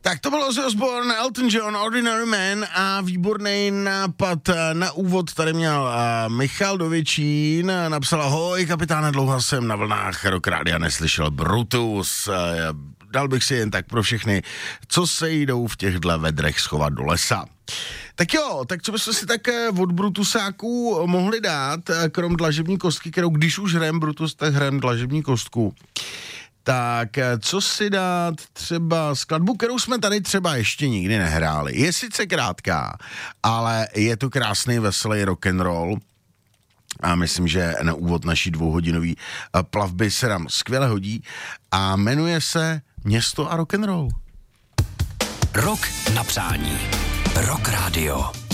Tak to byl Ozzy Osbourne, Elton John, Ordinary Man a výborný nápad na úvod tady měl Michal Dověčín, napsal: ahoj kapitáne, dlouho jsem na vlnách Rock Rádia neslyšel Brutus, dal bych si jen tak pro všechny, co se jdou v těchto vedrech schovat do lesa. Tak jo, tak co bychom si tak od Brutusáků mohli dát, krom dlažební kostky, kterou když už hrajem Brutus, tak hrajem dlažební kostku. Tak co si dát, třeba skladbu, kterou jsme tady třeba ještě nikdy nehráli. Je sice krátká, ale je to krásný, veselý rock'n'roll a myslím, že na úvod naší 2hodinový plavby se nám skvěle hodí a jmenuje se Město a rock'n'roll. Rock na přání. Rock Radio.